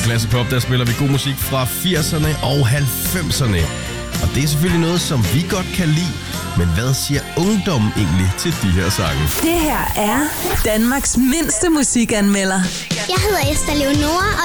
Classic Pop, der spiller vi god musik fra 80'erne og 90'erne. Og det er selvfølgelig noget, som vi godt kan lide. Men hvad siger ungdommen egentlig til de her sange? Det her er Danmarks mindste musikanmelder. Jeg hedder Esther Leonora,